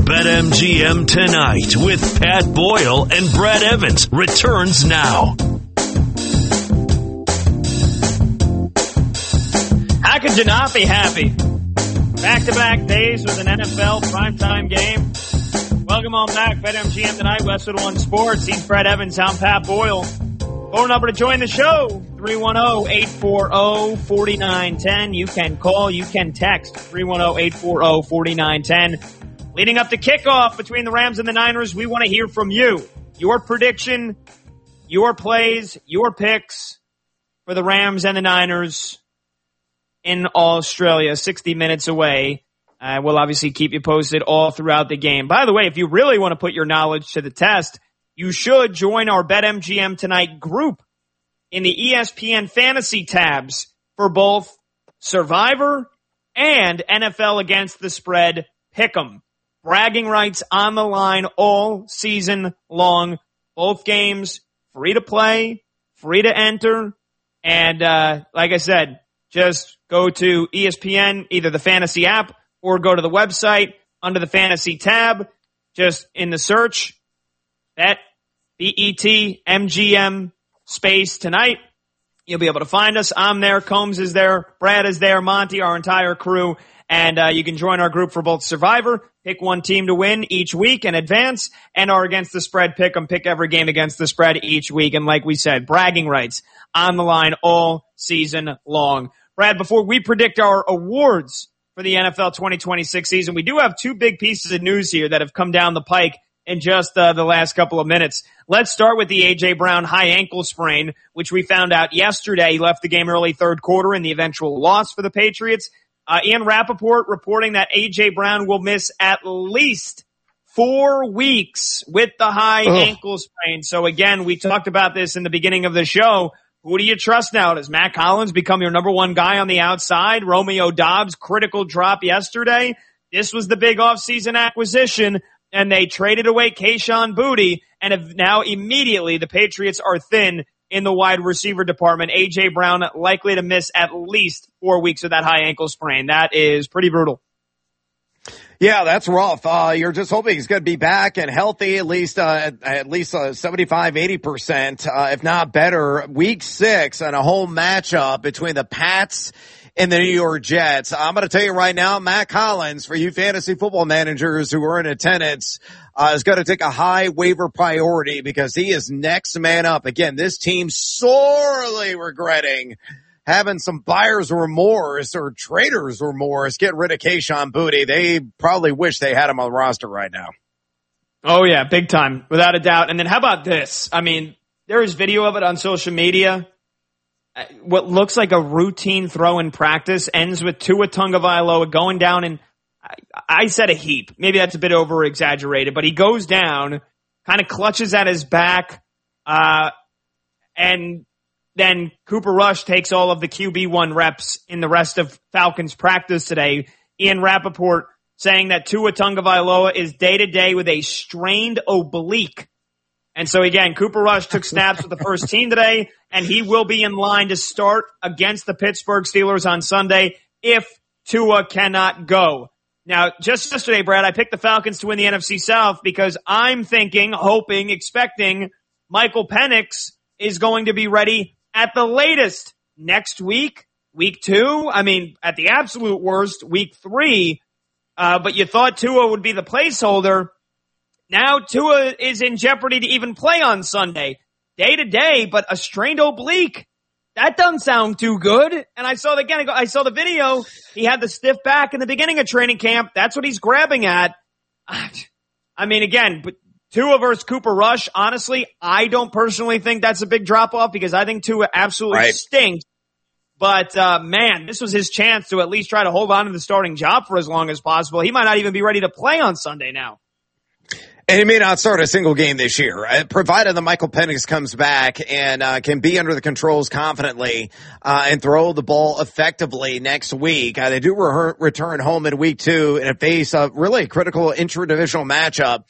BetMGM Tonight with Pat Boyle and Brad Evans returns now. How could you not be happy? Back-to-back days with an NFL primetime game. Welcome on back, BetMGM Tonight, Westwood One Sports. He's Brad Evans, I'm Pat Boyle. Phone number to join the show, 310-840-4910. You can call, you can text, 310-840-4910. Leading up to kickoff between the Rams and the Niners, we want to hear from you. Your prediction, your plays, your picks for the Rams and the Niners in Australia, 60 minutes away. We'll obviously keep you posted all throughout the game. By the way, if you really want to put your knowledge to the test, you should join our BetMGM Tonight group in the ESPN Fantasy tabs for both Survivor and NFL Against the Spread Pick'em. Bragging rights on the line all season long. Both games free to play, free to enter. And like I said, just go to ESPN, either the fantasy app or go to the website under the fantasy tab. Just in the search, BETMGM space tonight. You'll be able to find us. I'm there. Combs is there. Brad is there. Monty, our entire crew. And you can join our group for both Survivor, pick one team to win each week in advance, and our Against the Spread pick 'em, pick every game against the spread each week. And like we said, bragging rights on the line all season long. Brad, before we predict our awards for the NFL 2026 season, we do have two big pieces of news here that have come down the pike in just the last couple of minutes. Let's start with the A.J. Brown high ankle sprain, which we found out yesterday. He left the game early third quarter in the eventual loss for the Patriots. Ian Rappaport reporting that A.J. Brown will miss at least 4 weeks with the high ankle sprain. So again, we talked about this in the beginning of the show. Who do you trust now? Does Matt Collins become your number one guy on the outside? Romeo Doubs, critical drop yesterday. This was the big offseason acquisition, and they traded away Kayshon Boutte, and have now immediately the Patriots are thin in the wide receiver department. A.J. Brown likely to miss at least 4 weeks with that high ankle sprain. That is pretty brutal. Yeah, that's rough. You're just hoping he's going to be back and healthy, at least 75, 80%, if not better. Week 6 and a home matchup between the Pats and the New York Jets. I'm going to tell you right now, Matt Collins, for you fantasy football managers who are in attendance, is going to take a high waiver priority because he is next man up. Again, this team sorely regretting having some buyer's remorse or trader's remorse, get rid of Kayshon Boutte. They probably wish they had him on the roster right now. Oh yeah, big time, without a doubt. And then how about this? I mean, there is video of it on social media. What looks like a routine throw in practice ends with Tua Tagovailoa going down, and I said a heap. Maybe that's a bit over exaggerated, but he goes down, kind of clutches at his back, and then Cooper Rush takes all of the QB1 reps in the rest of Falcons practice today. Ian Rappaport saying that Tua Tagovailoa is day-to-day with a strained oblique. And so again, Cooper Rush took snaps with the first team today, and he will be in line to start against the Pittsburgh Steelers on Sunday if Tua cannot go. Now, just yesterday, Brad, I picked the Falcons to win the NFC South because I'm thinking, hoping, expecting Michael Penix is going to be ready at the latest next week, week 2. I mean, at the absolute worst, week 3. But you thought Tua would be the placeholder. Now Tua is in jeopardy to even play on Sunday. Day to day, but a strained oblique. That doesn't sound too good. And I saw the video. He had the stiff back in the beginning of training camp. That's what he's grabbing at. I mean, again, but Tua versus Cooper Rush, honestly, I don't personally think that's a big drop-off because I think Tua absolutely stinks. But, man, this was his chance to at least try to hold on to the starting job for as long as possible. He might not even be ready to play on Sunday now. And he may not start a single game this year, provided that Michael Penix comes back and can be under the controls confidently and throw the ball effectively next week. They do return home in week 2 and face a really critical intra-divisional matchup